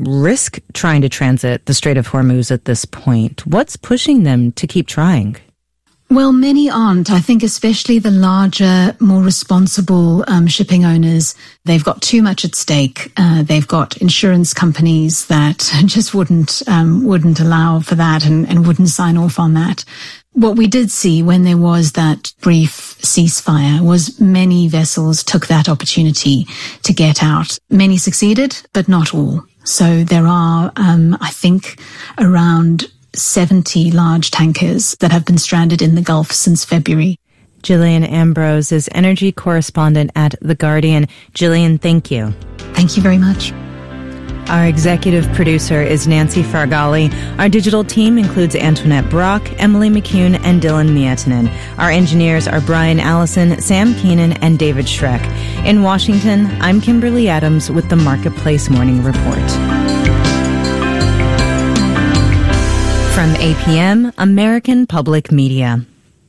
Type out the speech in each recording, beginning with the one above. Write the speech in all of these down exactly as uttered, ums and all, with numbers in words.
risk trying to transit the Strait of Hormuz at this point. What's pushing them to keep trying? Well, many aren't. I think especially the larger, more responsible um, shipping owners, they've got too much at stake. Uh, they've got insurance companies that just wouldn't um, wouldn't allow for that and, and wouldn't sign off on that. What we did see when there was that brief ceasefire was many vessels took that opportunity to get out. Many succeeded, but not all. So there are, um, I think, around seventy large tankers that have been stranded in the Gulf since February. Gillian Ambrose is energy correspondent at The Guardian. Gillian, thank you. Thank you very much. Our executive producer is Nancy Fargali. Our digital team includes Antoinette Brock, Emily McCune, and Dylan Mietinen. Our engineers are Brian Allison, Sam Keenan, and David Schreck. In Washington, I'm Kimberly Adams with the Marketplace Morning Report. From A P M, American Public Media.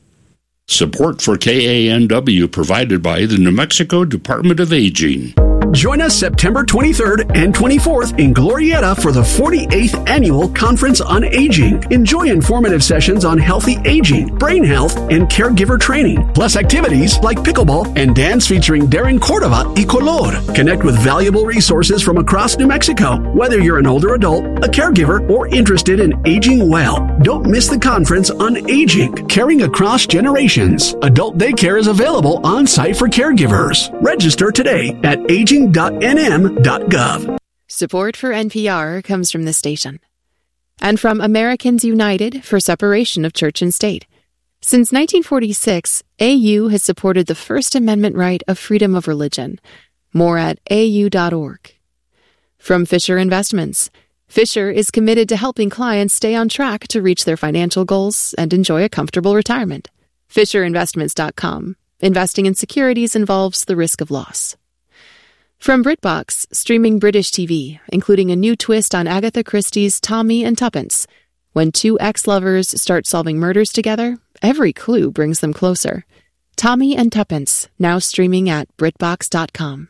Support for K A N W provided by the New Mexico Department of Aging. Join us September twenty-third and twenty-fourth in Glorieta for the forty-eighth Annual Conference on Aging. Enjoy informative sessions on healthy aging, brain health, and caregiver training, plus activities like pickleball and dance featuring Darren Cordova y Color. Connect with valuable resources from across New Mexico, whether you're an older adult, a caregiver, or interested in aging well. Don't miss the Conference on Aging, Caring Across Generations. Adult daycare is available on site for caregivers. Register today at aging dot n m dot gov. Support for N P R comes from this station and from Americans United for Separation of Church and State. Since nineteen forty-six, A U has supported the First Amendment right of freedom of religion. More at a u dot org. From Fisher Investments. Fisher is committed to helping clients stay on track to reach their financial goals and enjoy a comfortable retirement. fisher investments dot com. Investing in securities involves the risk of loss. From BritBox, streaming British T V, including a new twist on Agatha Christie's Tommy and Tuppence. When two ex-lovers start solving murders together, every clue brings them closer. Tommy and Tuppence, now streaming at britbox dot com.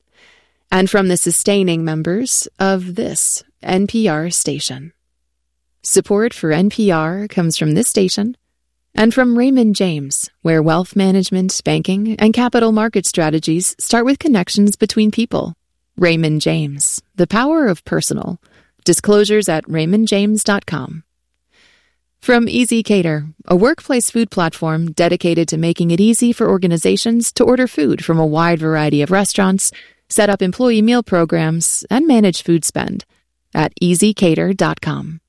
And from the sustaining members of this N P R station. Support for N P R comes from this station and from Raymond James, where wealth management, banking, and capital market strategies start with connections between people. Raymond James, the power of personal. Disclosures at raymond james dot com. From Easy Cater, a workplace food platform dedicated to making it easy for organizations to order food from a wide variety of restaurants, set up employee meal programs, and manage food spend at easy cater dot com.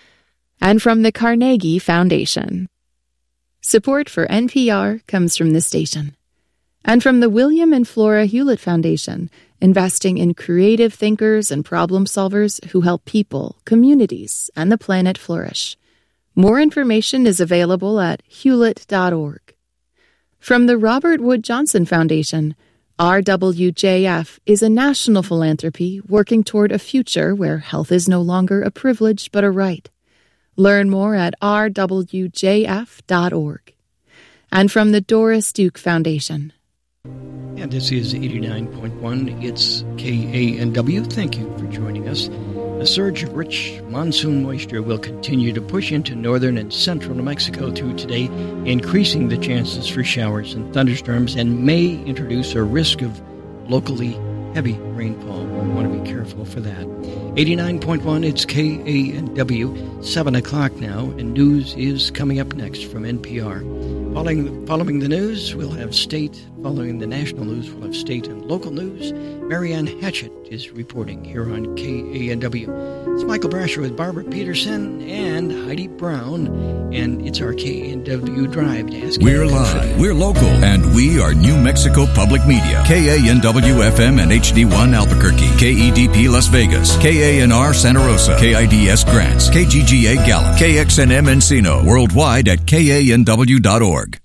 And from the Carnegie Foundation. Support for N P R comes from this station. And from the William and Flora Hewlett Foundation, investing in creative thinkers and problem solvers who help people, communities, and the planet flourish. More information is available at hewlett dot org. From the Robert Wood Johnson Foundation, R W J F is a national philanthropy working toward a future where health is no longer a privilege but a right. Learn more at r w j f dot org. And from the Doris Duke Foundation. And this is eighty-nine point one. It's K A N W. Thank you for joining us. A surge of rich monsoon moisture will continue to push into northern and central New Mexico through today, increasing the chances for showers and thunderstorms, and may introduce a risk of locally heavy rainfall. We want to be careful for that. eighty-nine point one, it's K A N W, seven o'clock now, and news is coming up next from N P R. Following, following the news, we'll have state. Following the national news, we'll have state and local news. Marianne Hatchett is reporting here on K A N W. It's Michael Brasher with Barbara Peterson and Heidi Brown, and it's our K A N W Drive to ask. We're live, we're local, and we are New Mexico Public Media. K A N W F M and H D one Albuquerque, K E D P Las Vegas, K A N R Santa Rosa, K I D S Grants, K G G A Gallup, K X N M Encino, worldwide at K A N W dot org.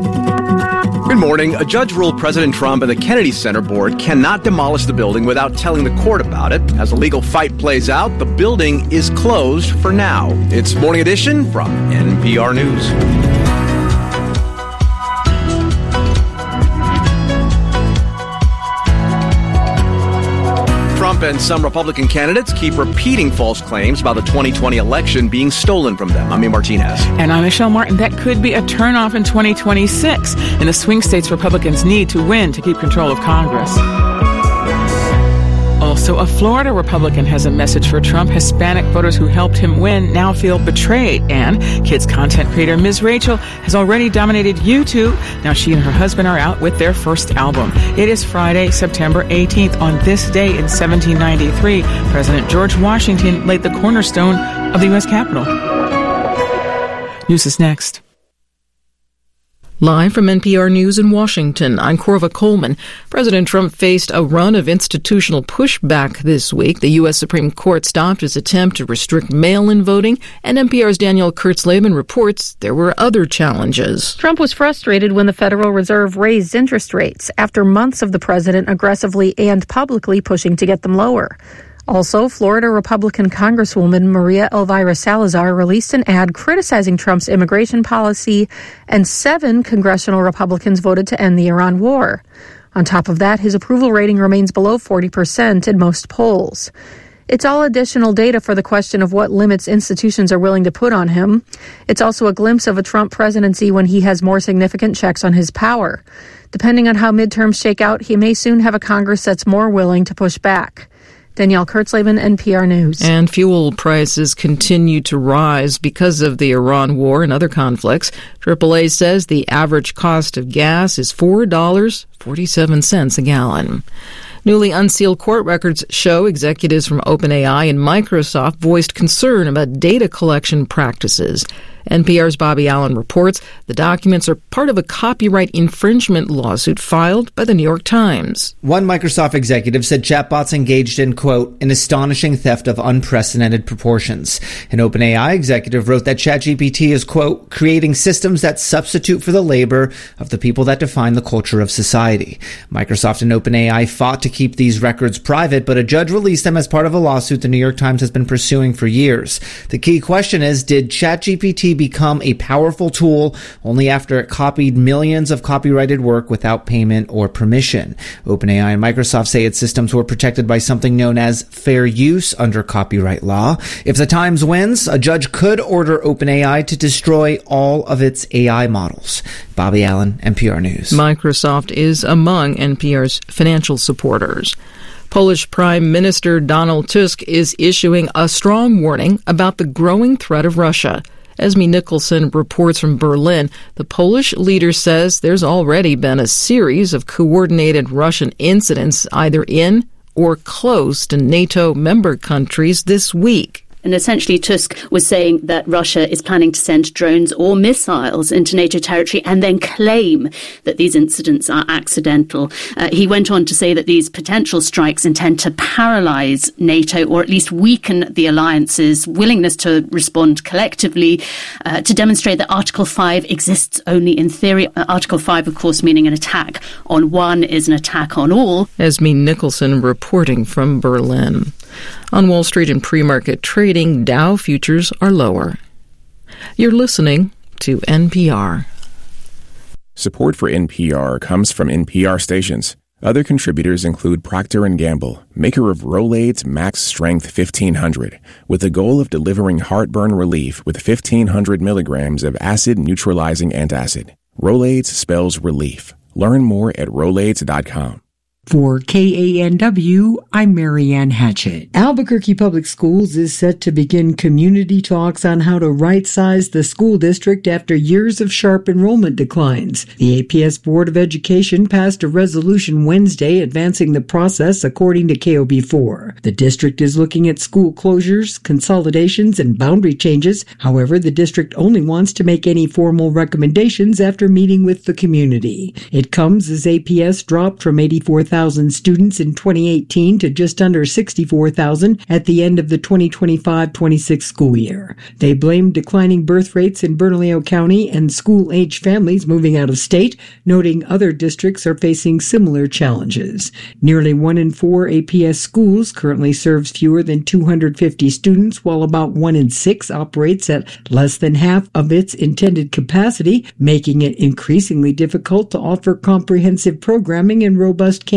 Good morning. A judge ruled President Trump and the Kennedy Center Board cannot demolish the building without telling the court about it. As the legal fight plays out, the building is closed for now. It's Morning Edition from N P R News. Trump and some Republican candidates keep repeating false claims about the twenty twenty election being stolen from them. I'm Ian Martinez. And I'm Michelle Martin. That could be a turnoff in twenty twenty-six. In the swing states, Republicans need to win to keep control of Congress. Also, a Florida Republican has a message for Trump. Hispanic voters who helped him win now feel betrayed. And kids content creator Miz Rachel has already dominated YouTube. Now she and her husband are out with their first album. It is Friday, September eighteenth. On this day in seventeen ninety-three, President George Washington laid the cornerstone of the U S Capitol. News is next. Live from N P R News in Washington, I'm Corva Coleman. President Trump faced a run of institutional pushback this week. The U S Supreme Court stopped his attempt to restrict mail-in voting, and N P R's Danielle Kurtzleben reports there were other challenges. Trump was frustrated when the Federal Reserve raised interest rates after months of the president aggressively and publicly pushing to get them lower. Also, Florida Republican Congresswoman Maria Elvira Salazar released an ad criticizing Trump's immigration policy, and seven congressional Republicans voted to end the Iran war. On top of that, his approval rating remains below forty percent in most polls. It's all additional data for the question of what limits institutions are willing to put on him. It's also a glimpse of a Trump presidency when he has more significant checks on his power. Depending on how midterms shake out, he may soon have a Congress that's more willing to push back. Danielle Kurtzleben, N P R News. And fuel prices continue to rise because of the Iran war and other conflicts. triple A says the average cost of gas is four dollars and forty-seven cents a gallon. Newly unsealed court records show executives from OpenAI and Microsoft voiced concern about data collection practices. N P R's Bobby Allen reports the documents are part of a copyright infringement lawsuit filed by the New York Times. One Microsoft executive said chatbots engaged in, quote, an astonishing theft of unprecedented proportions. An OpenAI executive wrote that ChatGPT is, quote, creating systems that substitute for the labor of the people that define the culture of society. Microsoft and OpenAI fought to keep these records private, but a judge released them as part of a lawsuit the New York Times has been pursuing for years. The key question is, did ChatGPT become a powerful tool only after it copied millions of copyrighted work without payment or permission? OpenAI and Microsoft say its systems were protected by something known as fair use under copyright law. If the Times wins, a judge could order OpenAI to destroy all of its A I models. Bobby Allen, N P R News. Microsoft is among N P R's financial supporters. Polish Prime Minister Donald Tusk is issuing a strong warning about the growing threat of Russia. Esme Nicholson reports from Berlin. The Polish leader says there's already been a series of coordinated Russian incidents either in or close to NATO member countries this week. And essentially, Tusk was saying that Russia is planning to send drones or missiles into NATO territory and then claim that these incidents are accidental. Uh, he went on to say that these potential strikes intend to paralyze NATO or at least weaken the alliance's willingness to respond collectively, uh, to demonstrate that Article five exists only in theory. Uh, Article five, of course, meaning an attack on one is an attack on all. Esme Nicholson reporting from Berlin. On Wall Street and pre-market trading, Dow futures are lower. You're listening to N P R. Support for N P R comes from N P R stations. Other contributors include Procter and Gamble, maker of Rolaids Max Strength fifteen hundred, with the goal of delivering heartburn relief with fifteen hundred milligrams of acid-neutralizing antacid. Rolaids spells relief. Learn more at rolaids dot com. For K A N W, I'm Marianne Hatchett. Albuquerque Public Schools is set to begin community talks on how to right-size the school district after years of sharp enrollment declines. The A P S Board of Education passed a resolution Wednesday advancing the process according to K O B four. The district is looking at school closures, consolidations, and boundary changes. However, the district only wants to make any formal recommendations after meeting with the community. It comes as A P S dropped from eighty-four thousand students in twenty eighteen to just under sixty-four thousand at the end of the twenty twenty-five twenty-six school year. They blamed declining birth rates in Bernalillo County and school-age families moving out of state, noting other districts are facing similar challenges. Nearly one in four A P S schools currently serves fewer than two hundred fifty students, while about one in six operates at less than half of its intended capacity, making it increasingly difficult to offer comprehensive programming and robust campus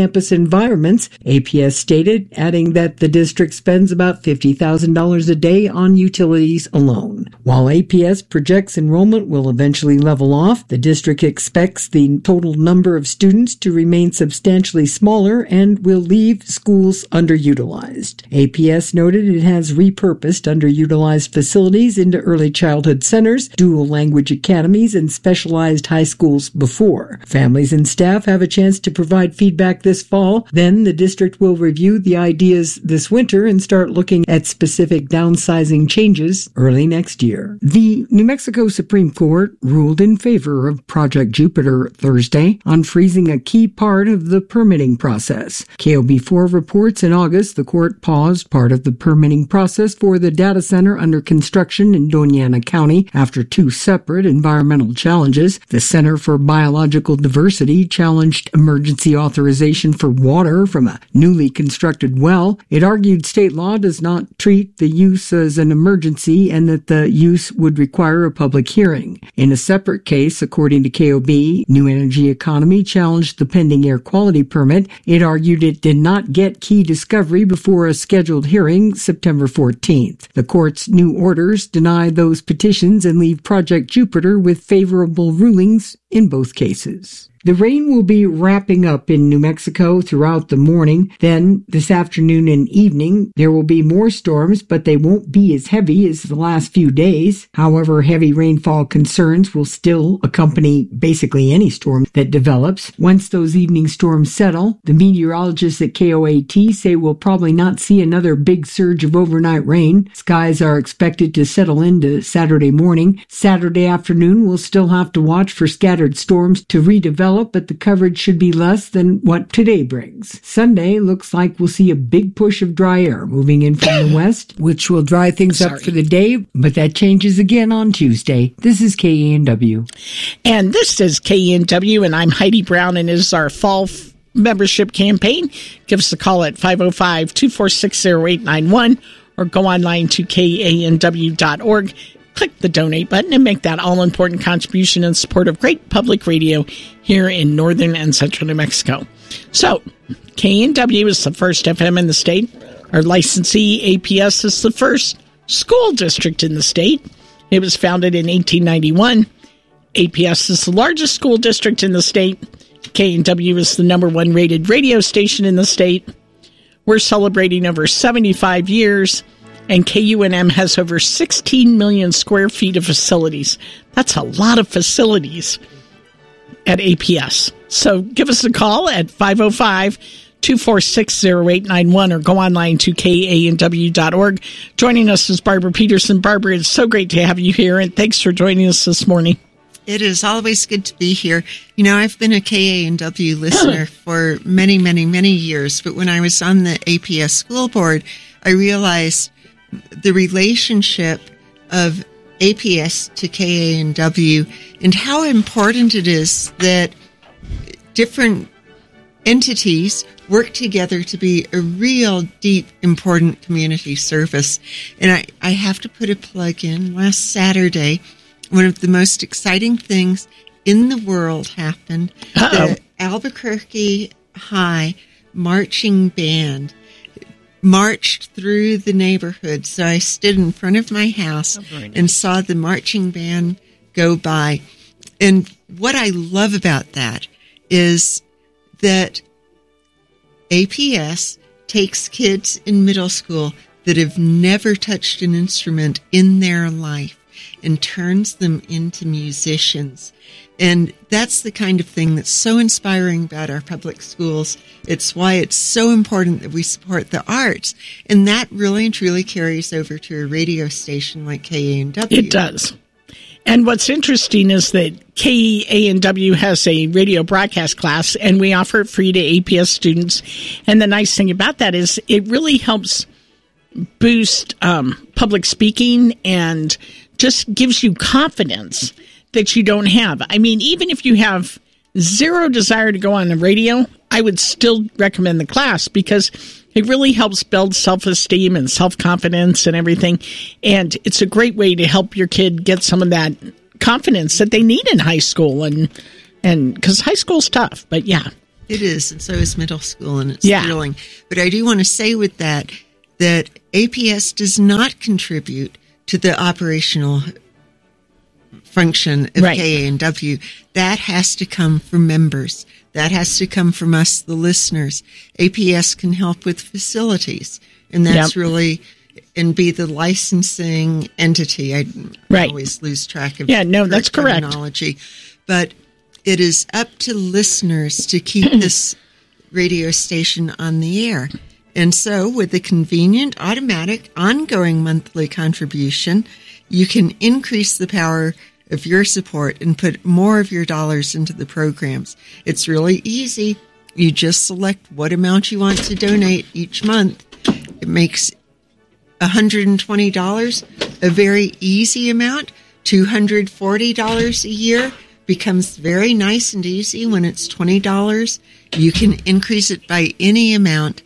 campus environments, A P S stated, adding that the district spends about fifty thousand dollars a day on utilities alone. While A P S projects enrollment will eventually level off, the district expects the total number of students to remain substantially smaller and will leave schools underutilized. A P S noted it has repurposed underutilized facilities into early childhood centers, dual language academies, and specialized high schools before. Families and staff have a chance to provide feedback this fall. Then the district will review the ideas this winter and start looking at specific downsizing changes early next year. The New Mexico Supreme Court ruled in favor of Project Jupiter Thursday on freezing a key part of the permitting process. K O B four reports in August the court paused part of the permitting process for the data center under construction in Doña Ana County after two separate environmental challenges. The Center for Biological Diversity challenged emergency authorization for water from a newly constructed well. It argued state law does not treat the use as an emergency and that the use would require a public hearing. In a separate case, according to K O B, New Energy Economy challenged the pending air quality permit. It argued it did not get key discovery before a scheduled hearing September fourteenth. The court's new orders deny those petitions and leave Project Jupiter with favorable rulings in both cases. The rain will be wrapping up in New Mexico throughout the morning. Then, this afternoon and evening, there will be more storms, but they won't be as heavy as the last few days. However, heavy rainfall concerns will still accompany basically any storm that develops. Once those evening storms settle, the meteorologists at K O A T say we'll probably not see another big surge of overnight rain. Skies are expected to settle into Saturday morning. Saturday afternoon, we'll still have to watch for scattered storms to redevelop, but the coverage should be less than what today brings. Sunday looks like we'll see a big push of dry air moving in from the west, which will dry things Sorry. up for the day, but that changes again on Tuesday. This is K A N W. And this is K A N W, and I'm Heidi Brown, and it is our fall f- membership campaign. Give us a call at five oh five, two four six, oh eight nine one or go online to K A N W dot org. Click the donate button and make that all-important contribution in support of great public radio here in northern and central New Mexico. So, K N W is the first F M in the state. Our licensee, A P S, is the first school district in the state. It was founded in eighteen ninety-one. A P S is the largest school district in the state. K N W is the number one rated radio station in the state. We're celebrating over seventy-five years. And K U N M has over sixteen million square feet of facilities. That's a lot of facilities at A P S. So give us a call at five oh five, two four six, oh eight nine one or go online to K A N W dot org. Joining us is Barbara Peterson. Barbara, it's so great to have you here, and thanks for joining us this morning. It is always good to be here. You know, I've been a K A N W listener for many, many, many years, but when I was on the A P S school board, I realized the relationship of A P S to K A N W and how important it is that different entities work together to be a real deep, important community service. And I, I have to put a plug in. Last Saturday, one of the most exciting things in the world happened. Uh-oh. The Albuquerque High Marching Band marched through the neighborhood. So I stood in front of my house oh, nice. and saw the marching band go by. And what I love about that is that A P S takes kids in middle school that have never touched an instrument in their life and turns them into musicians. And that's the kind of thing that's so inspiring about our public schools. It's why it's so important that we support the arts. And that really and truly carries over to a radio station like K A N W. It does. And what's interesting is that K A N W has a radio broadcast class, and we offer it free to A P S students. And the nice thing about that is it really helps boost um, public speaking and just gives you confidence that you don't have. I mean, even if you have zero desire to go on the radio, I would still recommend the class because it really helps build self-esteem and self-confidence and everything. And it's a great way to help your kid get some of that confidence that they need in high school. And and because high school's tough, but yeah. It is, and so is middle school, and it's yeah. thrilling. But I do want to say with that, that A P S does not contribute to the operational function of right. K A N W. That has to come from members. That has to come from us, the listeners. A P S can help with facilities, and that's yep. really, and be the licensing entity. I right. always lose track of yeah, no, that's correct. terminology. But it is up to listeners to keep this radio station on the air. And so with the convenient, automatic, ongoing monthly contribution, you can increase the power of your support and put more of your dollars into the programs. It's really easy. You just select what amount you want to donate each month. It makes one hundred twenty dollars a very easy amount. two hundred forty dollars a year becomes very nice and easy when it's twenty dollars. You can increase it by any amount,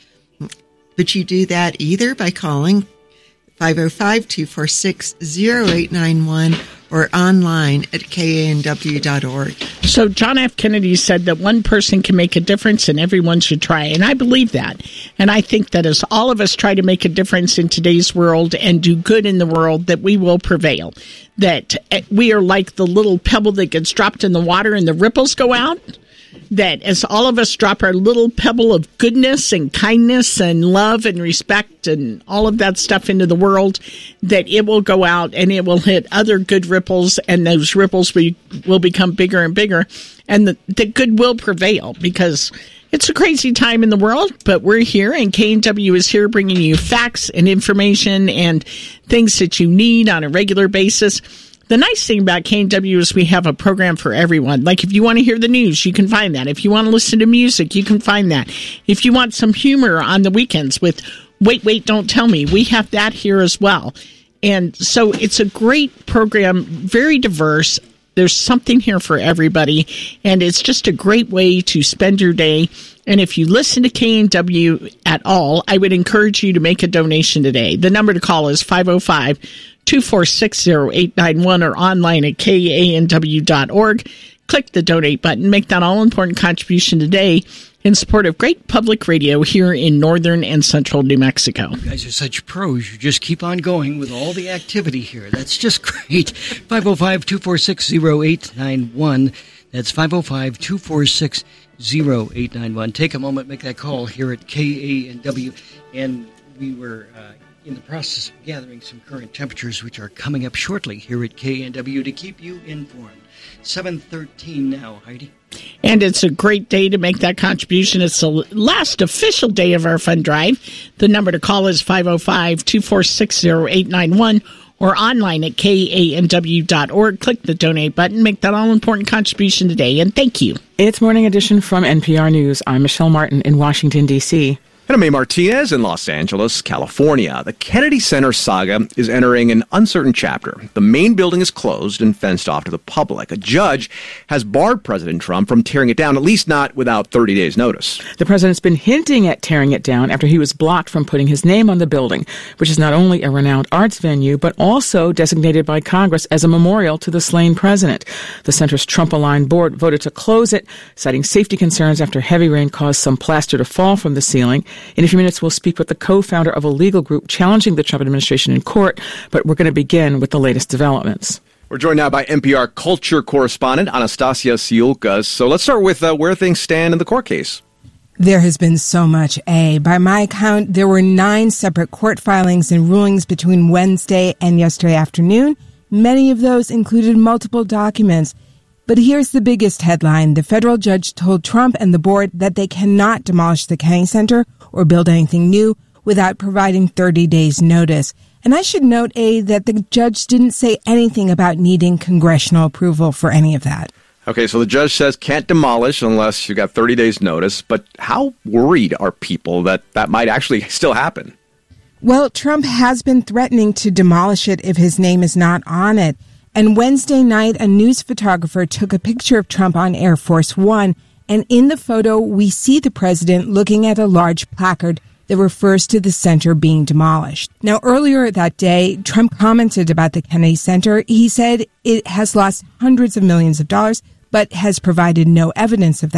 but you do that either by calling five oh five, two four six, oh eight nine one or online at K A N W dot org. So John F. Kennedy said that one person can make a difference and everyone should try. And I believe that. And I think that as all of us try to make a difference in today's world and do good in the world, that we will prevail. That we are like the little pebble that gets dropped in the water and the ripples go out. That as all of us drop our little pebble of goodness and kindness and love and respect and all of that stuff into the world, that it will go out and it will hit other good ripples, and those ripples will, will become bigger and bigger, and the, the good will prevail, because it's a crazy time in the world, but we're here, and K N W is here bringing you facts and information and things that you need on a regular basis. The nice thing about K N W is we have a program for everyone. Like if you want to hear the news, you can find that. If you want to listen to music, you can find that. If you want some humor on the weekends with Wait, Wait, Don't Tell Me, we have that here as well. And so it's a great program, very diverse. There's something here for everybody, and it's just a great way to spend your day. And if you listen to K N W at all, I would encourage you to make a donation today. The number to call is five oh five, two four six, oh eight nine one or online at K A N W dot org. Click the donate button. Make that all-important contribution today in support of great public radio here in northern and central New Mexico. You guys are such pros. You just keep on going with all the activity here. That's just great. five oh five, two four six, oh eight nine one. That's five oh five, two four six, oh eight nine one. Take a moment, make that call here at K A N W. And we were uh, in the process of gathering some current temperatures, which are coming up shortly here at K A N W to keep you informed. seven thirteen now, Heidi. And it's a great day to make that contribution. It's the last official day of our fund drive. The number to call is five oh five, two four six, oh eight nine one or online at K A N W dot org. Click the donate button. Make that all-important contribution today, and thank you. It's Morning Edition from N P R News. I'm Michelle Martin in Washington, D C And I'm A. Martinez in Los Angeles, California. The Kennedy Center saga is entering an uncertain chapter. The main building is closed and fenced off to the public. A judge has barred President Trump from tearing it down, at least not without thirty days' notice. The president's been hinting at tearing it down after he was blocked from putting his name on the building, which is not only a renowned arts venue, but also designated by Congress as a memorial to the slain president. The center's Trump-aligned board voted to close it, citing safety concerns after heavy rain caused some plaster to fall from the ceiling. In a few minutes, we'll speak with the co-founder of a legal group challenging the Trump administration in court, but we're going to begin with the latest developments. We're joined now by N P R culture correspondent Anastasia Siulkas. So let's start with uh, where things stand in the court case. There has been so much, A. By my count, there were nine separate court filings and rulings between Wednesday and yesterday afternoon. Many of those included multiple documents. But here's the biggest headline. The federal judge told Trump and the board that they cannot demolish the Kennedy Center or build anything new without providing thirty days notice. And I should note, A, that the judge didn't say anything about needing congressional approval for any of that. Okay, so the judge says can't demolish unless you got thirty days notice. But how worried are people that that might actually still happen? Well, Trump has been threatening to demolish it if his name is not on it. And Wednesday night, a news photographer took a picture of Trump on Air Force One. And in the photo, we see the president looking at a large placard that refers to the center being demolished. Now, earlier that day, Trump commented about the Kennedy Center. He said it has lost hundreds of millions of dollars, but has provided no evidence of that.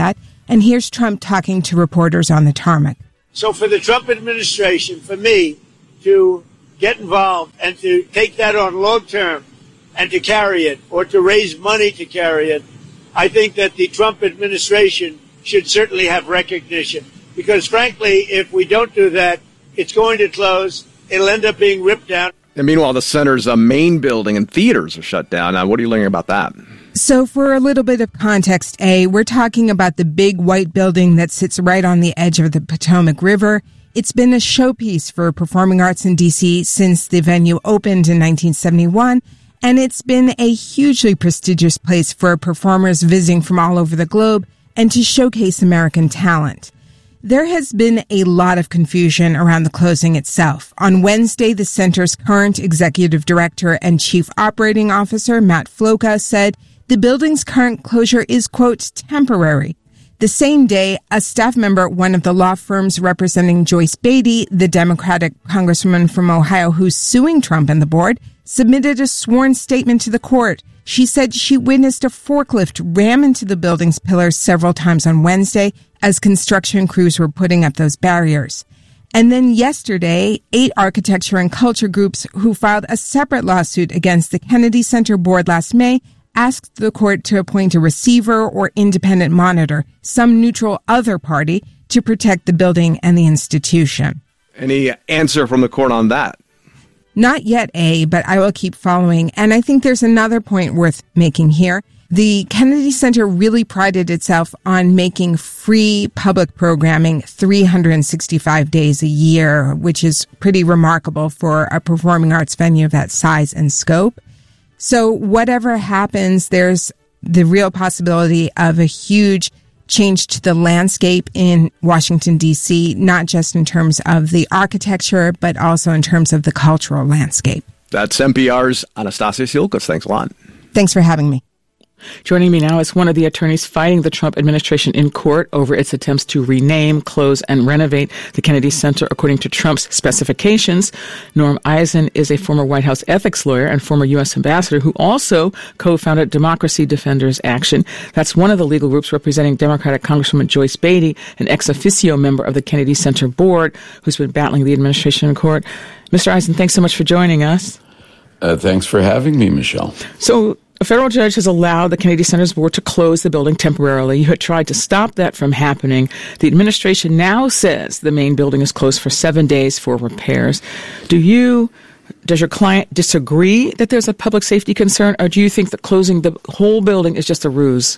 And here's Trump talking to reporters on the tarmac. So for the Trump administration, for me to get involved and to take that on long term and to carry it or to raise money to carry it, I think that the Trump administration should certainly have recognition. Because frankly, if we don't do that, it's going to close. It'll end up being ripped down. And meanwhile, the center's uh, main building and theaters are shut down. Now, what are you learning about that? So for a little bit of context, A, we're talking about the big white building that sits right on the edge of the Potomac River. It's been a showpiece for performing arts in D C since the venue opened in nineteen seventy-one, and it's been a hugely prestigious place for performers visiting from all over the globe and to showcase American talent. There has been a lot of confusion around the closing itself. On Wednesday, the center's current executive director and chief operating officer, Matt Floca, said the building's current closure is, quote, temporary. The same day, a staff member at one of the law firms representing Joyce Beatty, the Democratic congresswoman from Ohio who's suing Trump and the board, submitted a sworn statement to the court. She said she witnessed a forklift ram into the building's pillars several times on Wednesday as construction crews were putting up those barriers. And then yesterday, eight architecture and culture groups who filed a separate lawsuit against the Kennedy Center board last May asked the court to appoint a receiver or independent monitor, some neutral other party, to protect the building and the institution. Any answer from the court on that? Not yet, A, but I will keep following. And I think there's another point worth making here. The Kennedy Center really prided itself on making free public programming three hundred sixty-five days a year, which is pretty remarkable for a performing arts venue of that size and scope. So whatever happens, there's the real possibility of a huge change to the landscape in Washington, D C, not just in terms of the architecture, but also in terms of the cultural landscape. That's N P R's Anastasia Siolkas. Thanks a lot. Thanks for having me. Joining me now is one of the attorneys fighting the Trump administration in court over its attempts to rename, close, and renovate the Kennedy Center according to Trump's specifications. Norm Eisen is a former White House ethics lawyer and former U S ambassador who also co-founded Democracy Defenders Action. That's one of the legal groups representing Democratic Congresswoman Joyce Beatty, an ex officio member of the Kennedy Center board who's been battling the administration in court. Mister Eisen, thanks so much for joining us. Uh, thanks for having me, Michelle. So, a federal judge has allowed the Kennedy Center's board to close the building temporarily. You had tried to stop that from happening. The administration now says the main building is closed for seven days for repairs. Do you, does your client disagree that there's a public safety concern, or do you think that closing the whole building is just a ruse?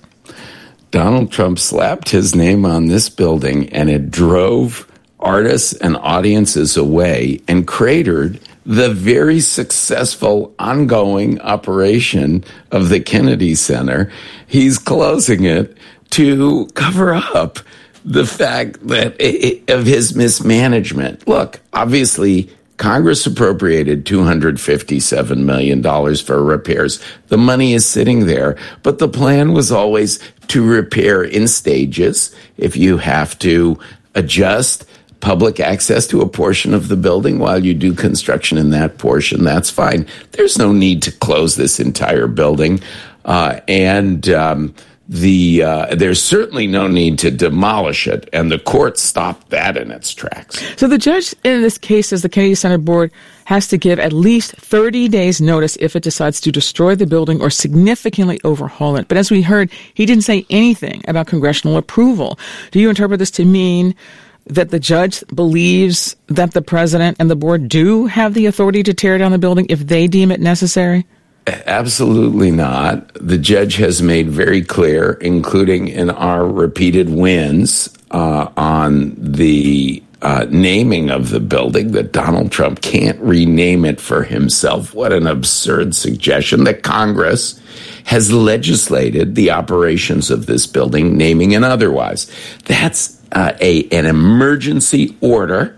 Donald Trump slapped his name on this building, and it drove artists and audiences away and cratered the very successful ongoing operation of the Kennedy Center. He's closing it to cover up the fact that it, of his mismanagement. Look, obviously, Congress appropriated two hundred fifty-seven million dollars for repairs. The money is sitting there, but the plan was always to repair in stages. If you have to adjust public access to a portion of the building while you do construction in that portion, that's fine. There's no need to close this entire building. Uh, and um, the uh, there's certainly no need to demolish it. And the court stopped that in its tracks. So the judge in this case says the Kennedy Center board has to give at least thirty days notice if it decides to destroy the building or significantly overhaul it. But as we heard, he didn't say anything about congressional approval. Do you interpret this to mean that the judge believes that the president and the board do have the authority to tear down the building if they deem it necessary? Absolutely not. The judge has made very clear, including in our repeated wins uh, on the uh, naming of the building, that Donald Trump can't rename it for himself. What an absurd suggestion that Congress has legislated the operations of this building, naming and otherwise. That's Uh, a an emergency order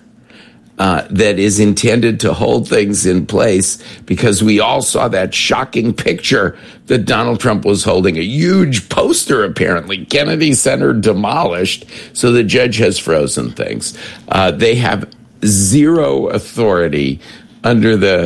uh, that is intended to hold things in place, because we all saw that shocking picture that Donald Trump was holding, a huge poster, apparently, Kennedy Center demolished. So the judge has frozen things. Uh, they have zero authority under the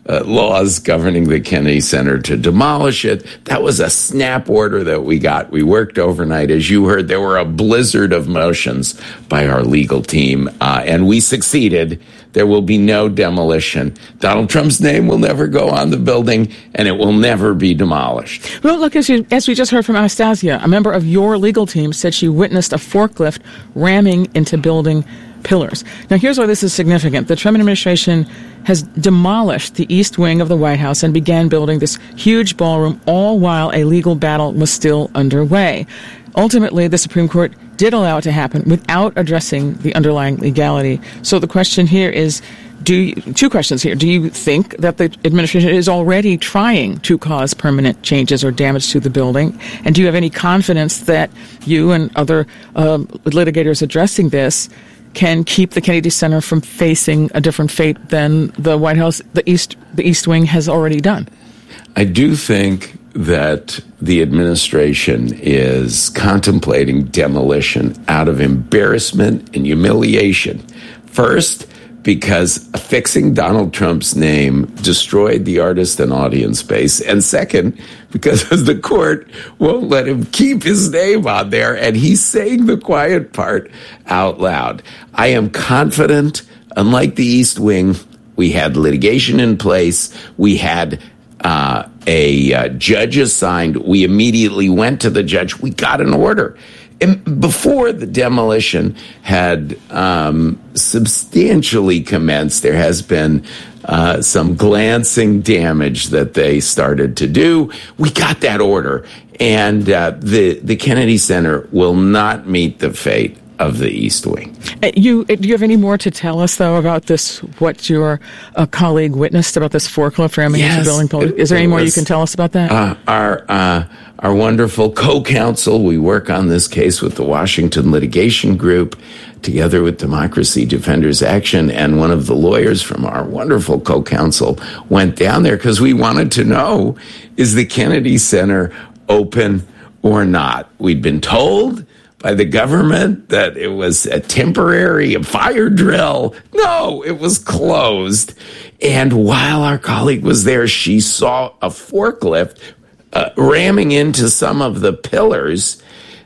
uh, laws governing the Kennedy Center to demolish it. That was a snap order that we got. We worked overnight. As you heard, there were a blizzard of motions by our legal team, uh, and we succeeded. There will be no demolition. Donald Trump's name will never go on the building, and it will never be demolished. Well, look, as, you, as we just heard from Anastasia, a member of your legal team said she witnessed a forklift ramming into building pillars. Now, here's why this is significant. The Trump administration has demolished the East Wing of the White House and began building this huge ballroom, all while a legal battle was still underway. Ultimately, the Supreme Court did allow it to happen without addressing the underlying legality. So the question here is, do you, two questions here. Do you think that the administration is already trying to cause permanent changes or damage to the building? And do you have any confidence that you and other um, litigators addressing this can keep the Kennedy Center from facing a different fate than the White House, the East, the East Wing has already done? I do think that the administration is contemplating demolition out of embarrassment and humiliation. First, because affixing Donald Trump's name destroyed the artist and audience base. And second, because the court won't let him keep his name on there, and he's saying the quiet part out loud. I am confident, unlike the East Wing, we had litigation in place. We had uh, a uh, judge assigned. We immediately went to the judge. We got an order. And before the demolition had um, substantially commenced, there has been uh, some glancing damage that they started to do. We got that order, and uh, the the Kennedy Center will not meet the fate of the East Wing. Uh, you, do you have any more to tell us, though, about this, what your uh, colleague witnessed about this forklift ramming yes, into building? Is there any more was, you can tell us about that? Uh, our uh, our wonderful co-counsel, we work on this case with the Washington Litigation Group, together with Democracy Defenders Action, and one of the lawyers from our wonderful co-counsel went down there because we wanted to know, is the Kennedy Center open or not? We'd been told by the government that it was a temporary a fire drill. No, it was closed. And while our colleague was there, she saw a forklift uh, ramming into some of the pillars.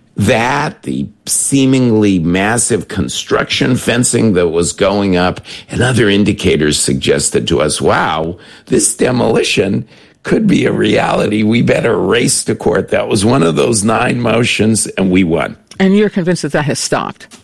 That, the seemingly massive construction fencing that was going up, and other indicators suggested to us, wow, this demolition could be a reality. We better race to court. That was one of those nine motions, and we won. And you're convinced that that has stopped?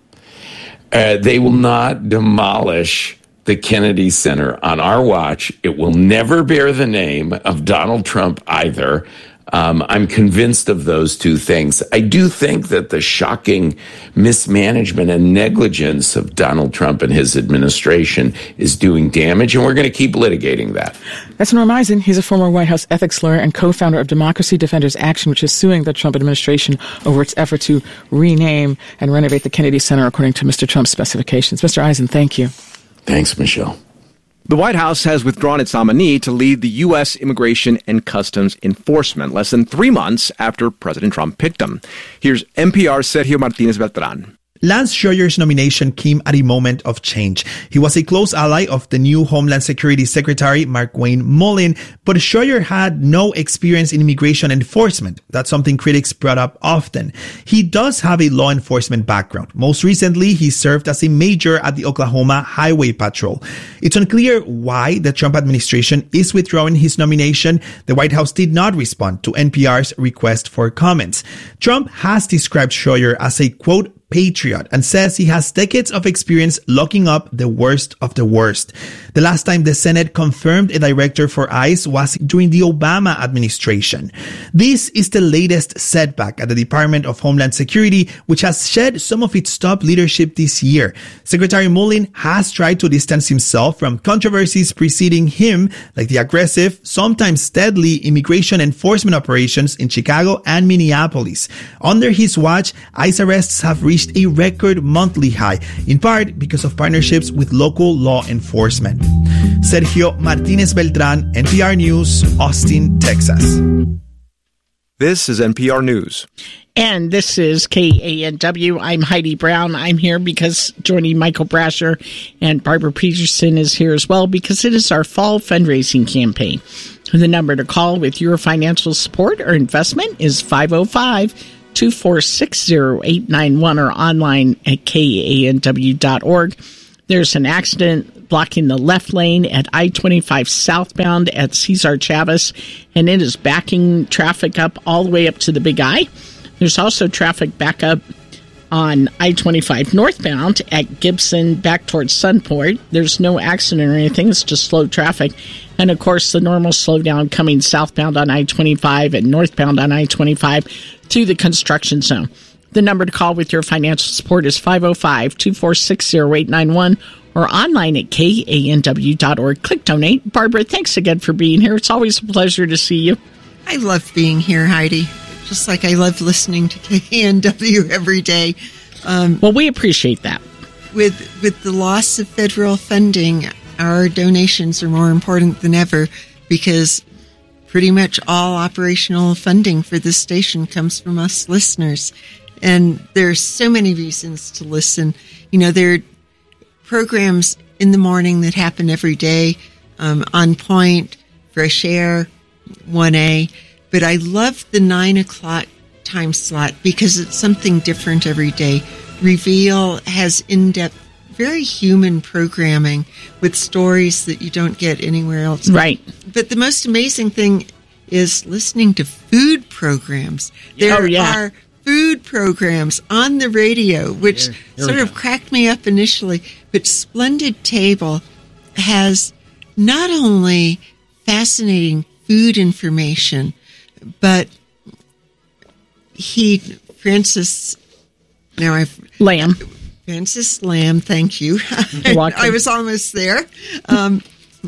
Uh, they will not demolish the Kennedy Center on our watch. It will never bear the name of Donald Trump either. Um, I'm convinced of those two things. I do think that the shocking mismanagement and negligence of Donald Trump and his administration is doing damage, and we're going to keep litigating that. That's Norm Eisen. He's a former White House ethics lawyer and co-founder of Democracy Defenders Action, which is suing the Trump administration over its effort to rename and renovate the Kennedy Center according to Mister Trump's specifications. Mister Eisen, thank you. Thanks, Michelle. The White House has withdrawn its nominee to lead the U S Immigration and Customs Enforcement less than three months after President Trump picked him. Here's N P R's Sergio Martinez Beltran. Lance Schroeder's nomination came at a moment of change. He was a close ally of the new Homeland Security Secretary, Markwayne Mullin, but Schroeder had no experience in immigration enforcement. That's something critics brought up often. He does have a law enforcement background. Most recently, he served as a major at the Oklahoma Highway Patrol. It's unclear why the Trump administration is withdrawing his nomination. The White House did not respond to N P R's request for comments. Trump has described Schroeder as a, quote, patriot, and says he has decades of experience locking up the worst of the worst. The last time the Senate confirmed a director for ICE was during the Obama administration. This is the latest setback at the Department of Homeland Security, which has shed some of its top leadership this year. Secretary Mullin has tried to distance himself from controversies preceding him, like the aggressive, sometimes deadly immigration enforcement operations in Chicago and Minneapolis. Under his watch, ICE arrests have reached a record monthly high, in part because of partnerships with local law enforcement. Sergio Martinez Beltran, N P R News, Austin, Texas. This is N P R News. And this is K A N W. I'm Heidi Brown. I'm here because joining Michael Brasher and Barbara Peterson is here as well because it is our fall fundraising campaign. The number to call with your financial support or investment is five oh five, two four six, oh eight nine one or online at K A N W dot org. There's an accident blocking the left lane at I twenty-five southbound at Cesar Chavez, and it is backing traffic up all the way up to the Big I. There's also traffic back up on I twenty-five northbound at Gibson back towards Sunport. There's no accident or anything. It's just slow traffic. And, of course, the normal slowdown coming southbound on I twenty-five and northbound on I twenty-five to the construction zone. The number to call with your financial support is five oh five, two four six, oh eight nine one or online at K A N W dot org. Click donate. Barbara, thanks again for being here. It's always a pleasure to see you. I love being here, Heidi. Just like I love listening to K A N W every day. Um, well, we appreciate that. With with the loss of federal funding, our donations are more important than ever because pretty much all operational funding for this station comes from us listeners. And there's so many reasons to listen. You know, there are programs in the morning that happen every day, um, On Point, Fresh Air, one A. But I love the nine o'clock time slot because it's something different every day. Reveal has in-depth, very human programming with stories that you don't get anywhere else. Right. But the most amazing thing is listening to food programs. There oh, yeah. are food programs on the radio, which here, here sort of go. cracked me up initially. But Splendid Table has not only fascinating food information, but he, Francis, now I've... Lamb. Francis Lamb, thank you. I was almost there. Um,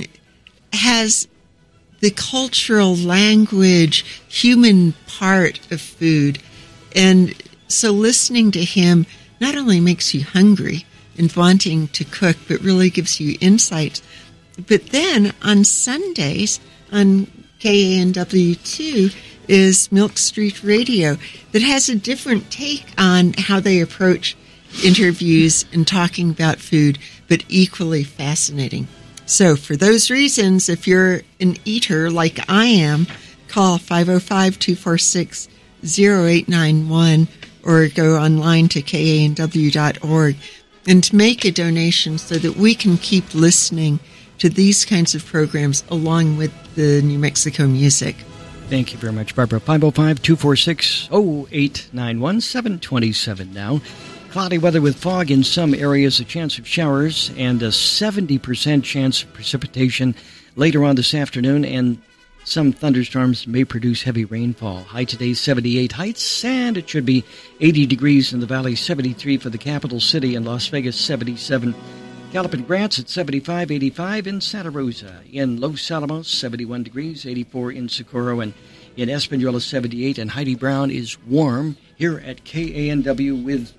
has the cultural, language, human part of food. And so listening to him not only makes you hungry and wanting to cook, but really gives you insights. But then on Sundays, on K A N W two, is Milk Street Radio that has a different take on how they approach interviews and talking about food, but equally fascinating. So for those reasons, if you're an eater like I am, call five oh five, two four six, oh eight nine one or go online to K A N W dot org and make a donation so that we can keep listening to these kinds of programs along with the New Mexico music. Thank you very much, Barbara. five oh five, two four six, oh eight nine one, seven twenty-seven now. Cloudy weather with fog in some areas, a chance of showers, and a seventy percent chance of precipitation later on this afternoon, and some thunderstorms may produce heavy rainfall. High today, seventy-eight Heights, and it should be eighty degrees in the valley, seventy-three for the capital city, and Las Vegas, seventy-seven. Gallup and Grants at seventy-five, eighty-five in Santa Rosa. In Los Alamos, seventy-one degrees, eighty-four in Socorro, and in Espanola, seventy-eight. And Heidi Brown is warm here at K A N W with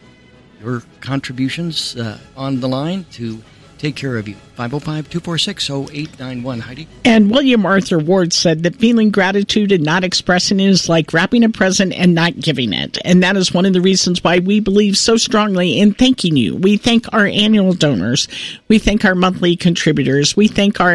your contributions uh, on the line to take care of you. five oh five, two four six, oh eight nine one, Heidi. And William Arthur Ward said that feeling gratitude and not expressing it is like wrapping a present and not giving it. And that is one of the reasons why we believe so strongly in thanking you. We thank our annual donors. We thank our monthly contributors. We thank our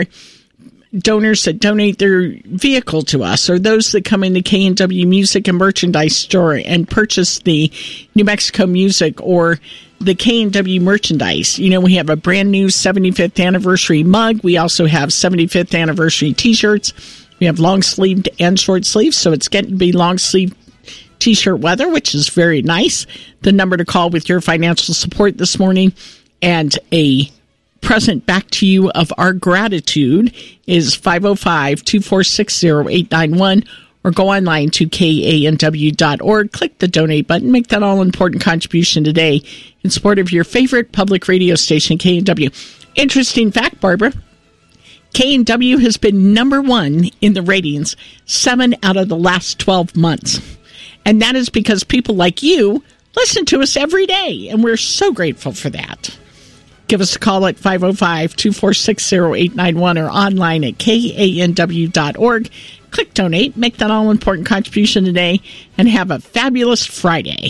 donors that donate their vehicle to us, or those that come into K A N W Music and Merchandise Store and purchase the New Mexico music or the K A N W merchandise. You know, we have a brand new seventy-fifth anniversary mug. We also have seventy-fifth anniversary t-shirts. We have long sleeved and short sleeves, so it's getting to be long sleeve t-shirt weather, which is very nice. The number to call with your financial support this morning and a present back to you of our gratitude is five oh five, two four six, oh eight nine one or go online to K A N W dot org. Click the donate button. Make that all-important contribution today in support of your favorite public radio station, K A N W. Interesting fact, Barbara. K A N W has been number one in the ratings seven out of the last twelve months. And that is because people like you listen to us every day, and we're so grateful for that. Give us a call at five oh five, two four six, oh eight nine one or online at K A N W dot org. Click donate, make that all-important contribution today, and have a fabulous Friday.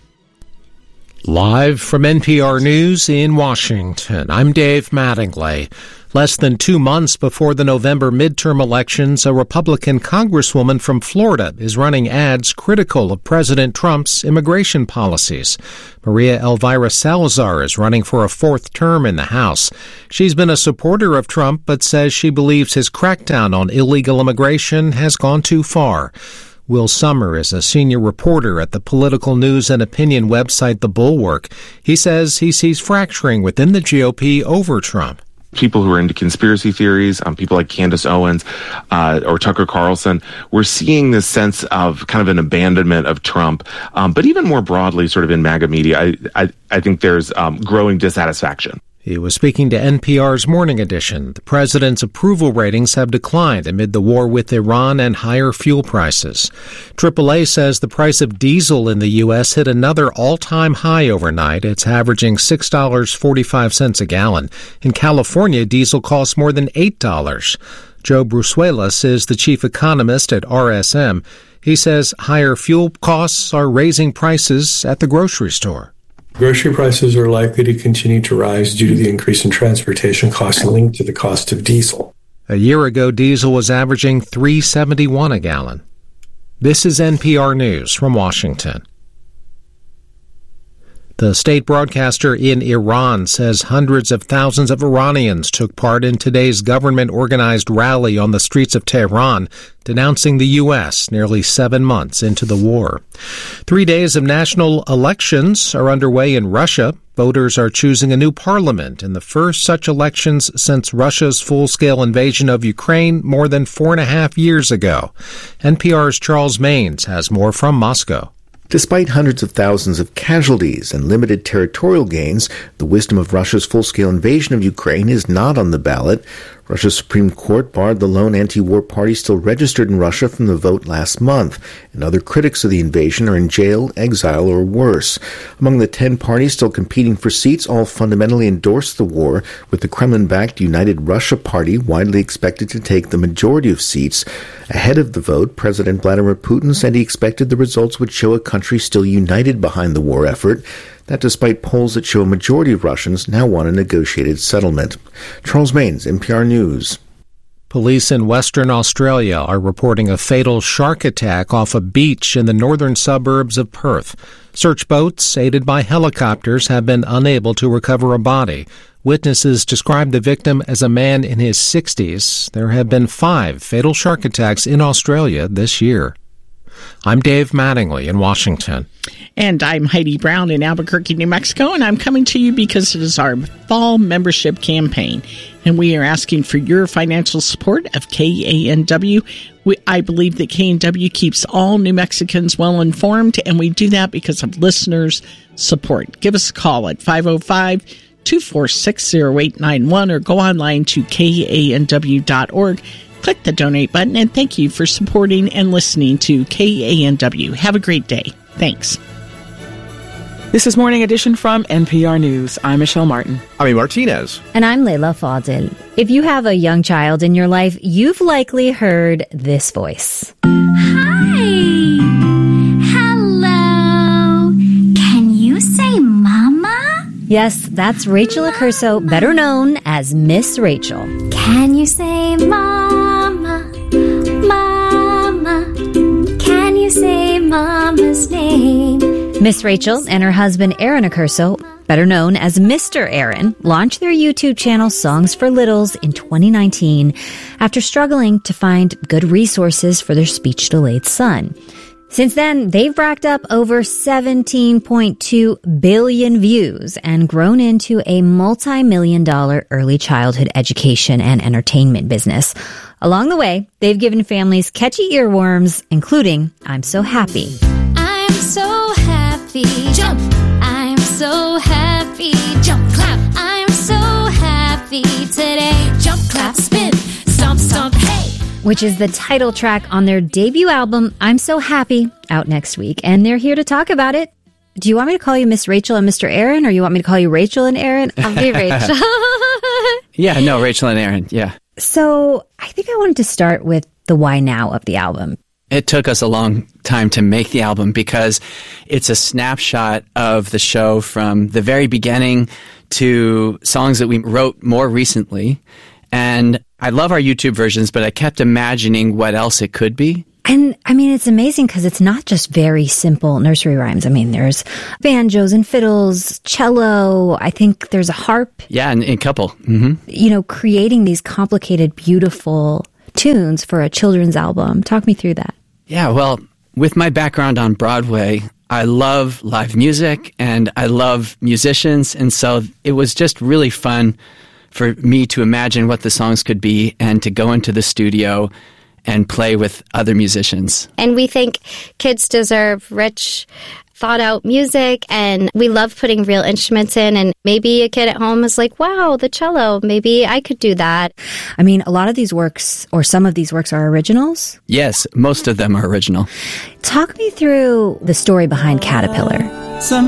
Live from N P R News in Washington, I'm Dave Mattingly. Less than two months before the November midterm elections, a Republican congresswoman from Florida is running ads critical of President Trump's immigration policies. Maria Elvira Salazar is running for a fourth term in the House. She's been a supporter of Trump, but says she believes his crackdown on illegal immigration has gone too far. Will Sommer is a senior reporter at the political news and opinion website The Bulwark. He says he sees fracturing within the G O P over Trump. People who are into conspiracy theories, um, people like Candace Owens uh, or Tucker Carlson, we're seeing this sense of kind of an abandonment of Trump. Um, but even more broadly, sort of in MAGA media, I, I, I think there's um, growing dissatisfaction. He was speaking to N P R's Morning Edition. The president's approval ratings have declined amid the war with Iran and higher fuel prices. triple A says the price of diesel in the U S hit another all-time high overnight. It's averaging six dollars and forty-five cents a gallon. In California, diesel costs more than eight dollars. Joe Brusuelas is the chief economist at R S M. He says higher fuel costs are raising prices at the grocery store. Grocery prices are likely to continue to rise due to the increase in transportation costs linked to the cost of diesel. A year ago, diesel was averaging three dollars and seventy-one cents a gallon. This is N P R News from Washington. The state broadcaster in Iran says hundreds of thousands of Iranians took part in today's government-organized rally on the streets of Tehran, denouncing the U S nearly seven months into the war. Three days of national elections are underway in Russia. Voters are choosing a new parliament in the first such elections since Russia's full-scale invasion of Ukraine more than four and a half years ago. N P R's Charles Maines has more from Moscow. Despite hundreds of thousands of casualties and limited territorial gains, the wisdom of Russia's full-scale invasion of Ukraine is not on the ballot. Russia's Supreme Court barred the lone anti-war party still registered in Russia from the vote last month, and other critics of the invasion are in jail, exile, or worse. Among the ten parties still competing for seats, all fundamentally endorse the war, with the Kremlin-backed United Russia Party widely expected to take the majority of seats. Ahead of the vote, President Vladimir Putin said he expected the results would show a country still united behind the war effort. That despite polls that show a majority of Russians now want a negotiated settlement. Charles Maines, N P R News. Police in Western Australia are reporting a fatal shark attack off a beach in the northern suburbs of Perth. Search boats, aided by helicopters, have been unable to recover a body. Witnesses describe the victim as a man in his sixties. There have been five fatal shark attacks in Australia this year. I'm Dave Mattingly in Washington. And I'm Heidi Brown in Albuquerque, New Mexico, and I'm coming to you because it is our fall membership campaign, and we are asking for your financial support of K A N W. We, I believe that K A N W keeps all New Mexicans well informed, and we do that because of listeners' support. Give us a call at five oh five, two four six, oh eight nine one or go online to K A N W dot org. Click the donate button, and thank you for supporting and listening to K A N W. Have a great day. Thanks. This is Morning Edition from N P R News. I'm Michelle Martin. I'm Amy Martinez. And I'm Layla Fadil. If you have a young child in your life, you've likely heard this voice. Hi. Hello. Can you say mama? Yes, that's Rachel Accurso, better known as Miss Rachel. Can you say mama? Mama. Can you say mama's name? Miss Rachel and her husband Aaron Accurso, better known as Mister Aaron, launched their YouTube channel Songs for Littles in twenty nineteen after struggling to find good resources for their speech-delayed son. Since then, they've racked up over seventeen point two billion views and grown into a multi-million dollar early childhood education and entertainment business. Along the way, they've given families catchy earworms, including I'm So Happy. I'm so happy. Jump. I'm so happy. Jump, clap. I'm so happy today. Jump, clap, spin. Stomp, stomp, hey. Which is the title track on their debut album, I'm So Happy, out next week. And they're here to talk about it. Do you want me to call you Miss Rachel and Mister Aaron, or you want me to call you Rachel and Aaron? I'll be Rachel. Yeah, no, Rachel and Aaron, yeah. So I think I wanted to start with the why now of the album. It took us a long time to make the album because it's a snapshot of the show from the very beginning to songs that we wrote more recently. And I love our YouTube versions, but I kept imagining what else it could be. And I mean, it's amazing because it's not just very simple nursery rhymes. I mean, there's banjos and fiddles, cello. I think there's a harp. Yeah, and a couple. Mm-hmm. You know, creating these complicated, beautiful tunes for a children's album. Talk me through that. Yeah, well, with my background on Broadway, I love live music and I love musicians. And so it was just really fun for me to imagine what the songs could be and to go into the studio and play with other musicians. And we think kids deserve rich, thought-out music, and we love putting real instruments in, and maybe a kid at home is like, wow, the cello, maybe I could do that. I mean, a lot of these works, or some of these works, are originals? Yes, most of them are original. Talk me through the story behind Caterpillar. Some